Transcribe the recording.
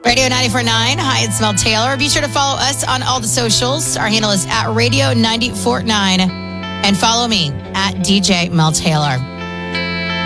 Radio 94.9. Hi, it's Mel Taylor. Be sure to follow us on all the socials. Our handle is at Radio 94.9. And follow me at DJ Mel Taylor.